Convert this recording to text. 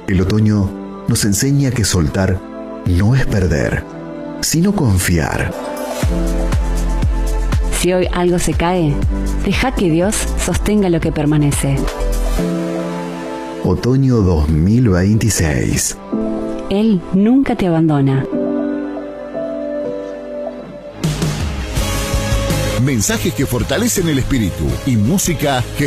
El otoño nos enseña que soltar no es perder, sino confiar. Si hoy algo se cae, deja que Dios sostenga lo que permanece. Otoño 2026. Él nunca te abandona. Mensajes que fortalecen el espíritu y música que